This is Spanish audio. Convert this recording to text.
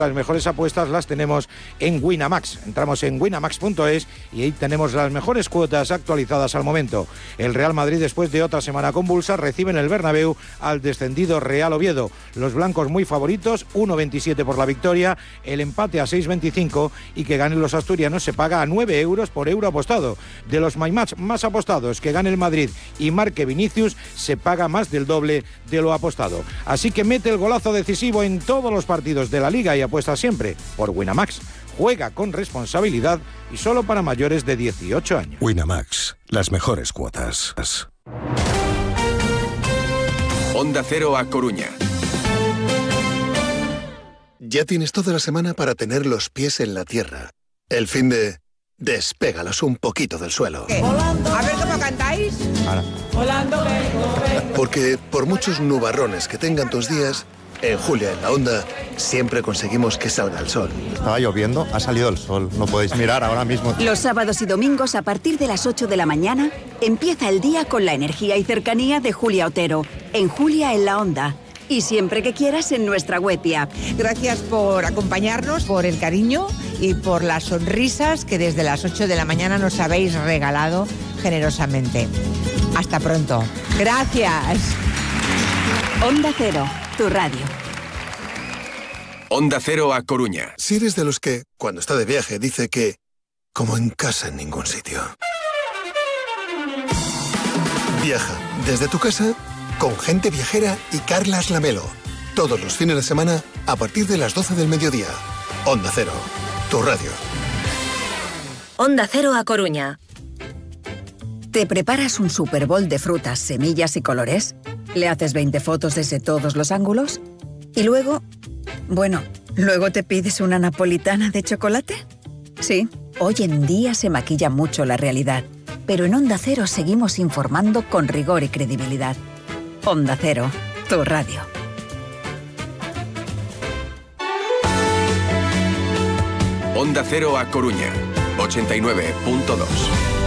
Las mejores apuestas las tenemos en Winamax. Entramos en winamax.es y ahí tenemos las mejores cuotas actualizadas al momento. El Real Madrid, después de otra semana convulsa, recibe en el Bernabéu al descendido Real Oviedo. Los blancos muy favoritos, 1,27 por la victoria, el empate a 6,25 y que ganen los asturianos se paga a 9 euros por euro apostado. De los MyMatch más apostados, que gane el Madrid y marque Vinicius, se paga más del doble de lo apostado. Así que mete el golazo decisivo en todos los partidos de la Liga y apuesta siempre por Winamax. Juega con responsabilidad y solo para mayores de 18 años. Winamax, las mejores cuotas. Onda Cero a Coruña. Ya tienes toda la semana para tener los pies en la tierra. El fin de... despégalos un poquito del suelo. Volando. A ver cómo cantáis. Volando, vengo. Porque por muchos nubarrones que tengan tus días, en Julia en la Onda siempre conseguimos que salga el sol. Estaba lloviendo, ha salido el sol. No podéis mirar ahora mismo. Los sábados y domingos a partir de las 8 de la mañana empieza el día con la energía y cercanía de Julia Otero, en Julia en la Onda. Y siempre que quieras en nuestra web y app. Gracias por acompañarnos, por el cariño y por las sonrisas que desde las 8 de la mañana nos habéis regalado generosamente. Hasta pronto. Gracias. Onda Cero, tu radio. Onda Cero a Coruña. Si eres de los que, cuando está de viaje, dice que como en casa en ningún sitio. Viaja desde tu casa con Gente Viajera y Carlas Lamelo. Todos los fines de semana a partir de las 12 del mediodía. Onda Cero, tu radio. Onda Cero a Coruña. ¿Te preparas un Super Bowl de frutas, semillas y colores? ¿Le haces 20 fotos desde todos los ángulos? ¿Y luego? Bueno, ¿luego te pides una napolitana de chocolate? Sí, hoy en día se maquilla mucho la realidad. Pero en Onda Cero seguimos informando con rigor y credibilidad. Onda Cero, tu radio. Onda Cero a Coruña, 89.2.